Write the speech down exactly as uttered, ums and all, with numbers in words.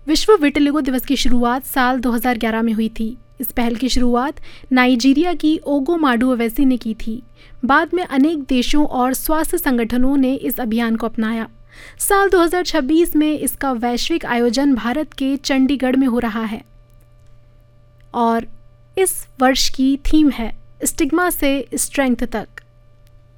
विश्व विटिलिगो दिवस की शुरुआत साल दो हज़ार ग्यारह में हुई थी। इस पहल की शुरुआत नाइजीरिया की ओगो माडू अवेसी ने की थी। बाद में अनेक देशों और स्वास्थ्य संगठनों ने इस अभियान को अपनाया। साल दो हज़ार छब्बीस में इसका वैश्विक आयोजन भारत के चंडीगढ़ में हो रहा है और इस वर्ष की थीम है स्टिग्मा से स्ट्रेंथ तक।